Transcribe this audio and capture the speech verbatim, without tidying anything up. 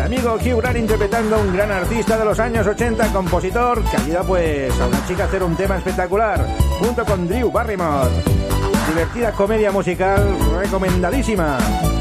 amigo Hugh Grant interpretando a un gran artista de los años ochenta, compositor, que ayuda pues a una chica a hacer un tema espectacular, junto con Drew Barrymore. Divertida comedia musical recomendadísima.